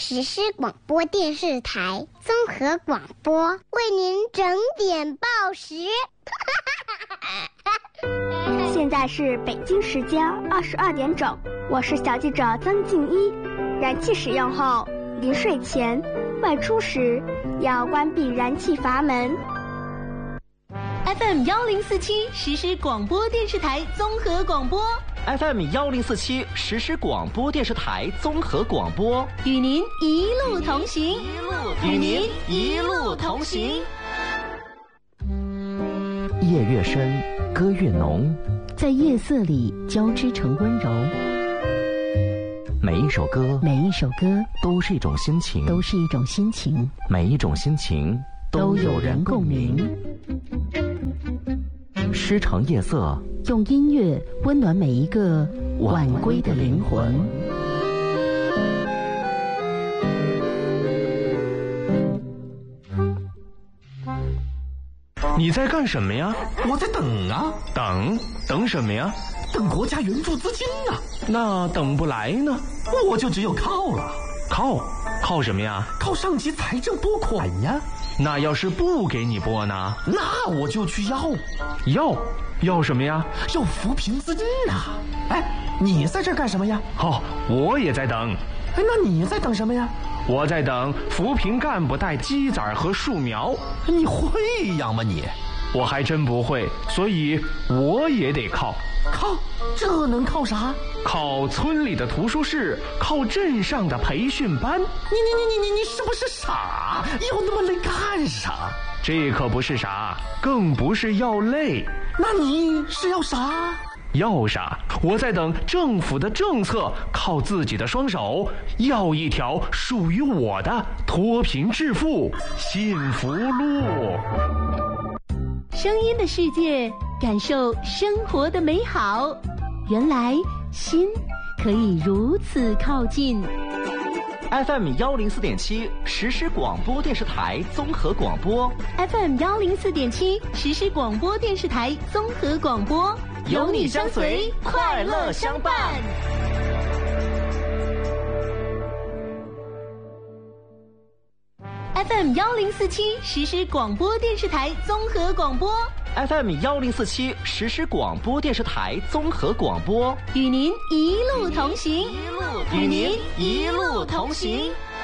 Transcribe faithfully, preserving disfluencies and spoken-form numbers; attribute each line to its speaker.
Speaker 1: 实施广播电视台综合广播，为您整点报时。
Speaker 2: 现在是北京时间二十二点整，我是小记者曾静一。燃气使用后，临睡前、外出时要关闭燃气阀门。
Speaker 3: F M 幺零四七实施广播电视台综合广播。
Speaker 4: F M 幺零四七实时广播电视台综合广播，
Speaker 3: 与您一路同行，
Speaker 4: 与您一路同行。夜越深，歌越浓，
Speaker 5: 在夜色里交织成温柔。
Speaker 4: 每一首歌，
Speaker 5: 每一首歌
Speaker 4: 都是一种心情，
Speaker 5: 都是一种心情，
Speaker 4: 每一种心情
Speaker 5: 都有人共鸣。
Speaker 4: 诗城夜色，
Speaker 5: 用音乐温暖每一个晚归的灵魂。
Speaker 6: 你在干什么呀？
Speaker 7: 我在等啊。
Speaker 6: 等？等什么呀？
Speaker 7: 等国家援助资金啊。
Speaker 6: 那等不来呢？
Speaker 7: 我就只有靠了。
Speaker 6: 靠？靠什么呀？
Speaker 7: 靠上级财政拨款呀。
Speaker 6: 那要是不给你拨呢？
Speaker 7: 那我就去要。
Speaker 6: 要？要什么呀？
Speaker 7: 要扶贫资金啊。哎，你在这干什么呀？
Speaker 6: 哦，我也在等。
Speaker 7: 哎，那你在等什么呀？
Speaker 6: 我在等扶贫干部带鸡仔和树苗。
Speaker 7: 你会养吗你？
Speaker 6: 我还真不会，所以我也得靠。
Speaker 7: 靠？这能靠啥？
Speaker 6: 靠村里的图书室，靠镇上的培训班。你
Speaker 7: 你你你你是不是傻？要那么累干啥？
Speaker 6: 这可不是傻，更不是要累。
Speaker 7: 那你是要啥？
Speaker 6: 要啥？我在等政府的政策，靠自己的双手，要一条属于我的脱贫致富幸福路。
Speaker 3: 声音的世界，感受生活的美好。原来心可以如此靠近。
Speaker 4: F M 幺零四点七实时广播电视台综合广播。
Speaker 3: F M 幺零四点七实时广播电视台综合广播，
Speaker 4: 有你相随，快乐相伴。
Speaker 3: F M 幺零四七实时广播电视台综合广播。
Speaker 4: F M 幺零四七实时广播电视台综合广播，
Speaker 3: 与您一路同行，
Speaker 4: 与您一路同行。